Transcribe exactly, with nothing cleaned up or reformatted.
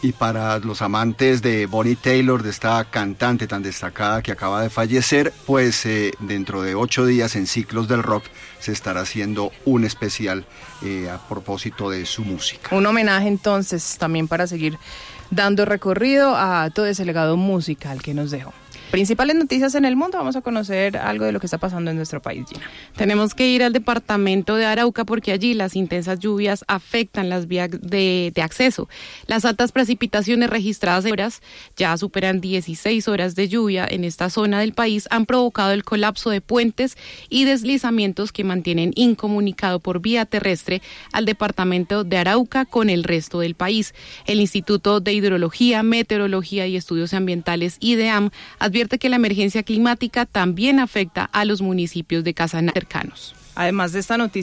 Y para los amantes de Bonnie Taylor, de esta cantante tan destacada que acaba de fallecer, pues eh, dentro de ocho días en Ciclos del Rock se estará haciendo un especial eh, a propósito de su música. Un homenaje entonces también para seguir dando recorrido a todo ese legado musical que nos dejó. Principales noticias en el mundo, vamos a conocer algo de lo que está pasando en nuestro país, Gina. Tenemos que ir al departamento de Arauca porque allí las intensas lluvias afectan las vías de, de acceso. Las altas precipitaciones registradas en horas, ya superan dieciséis horas de lluvia en esta zona del país, han provocado el colapso de puentes y deslizamientos que mantienen incomunicado por vía terrestre al departamento de Arauca con el resto del país. El Instituto de Hidrología, Meteorología y Estudios Ambientales, IDEAM, advierte que la emergencia climática también afecta a los municipios de Casanare cercanos. Además de esta noticia